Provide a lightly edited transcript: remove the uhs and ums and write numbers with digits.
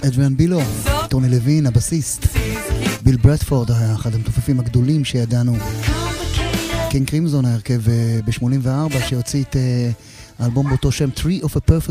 אדריאן בילו, טוני לוין, הבסיסט, ביל ברדפורד, אחד המתופפים הגדולים שידענו, קינג קרימזון, ההרכב ב-84 שהוציא את האלבום באותו שם Tree of a Perfect